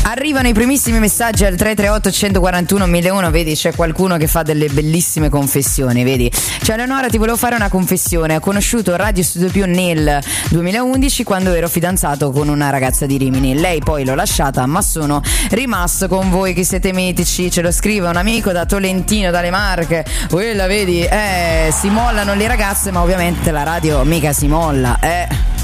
Arrivano i primissimi messaggi al 338 141 1001. Vedi, c'è qualcuno che fa delle bellissime confessioni. Vedi, cioè, Leonora, ti volevo fare una confessione. Ho conosciuto Radio Studio Più nel 2011 quando ero fidanzato con una ragazza di Rimini. Lei poi l'ho lasciata, ma sono rimasto con voi che siete mitici. Ce lo scrive un amico da Tolentino, dalle Marche. Quella, vedi, si mollano le ragazze, ma ovviamente la radio mica si molla,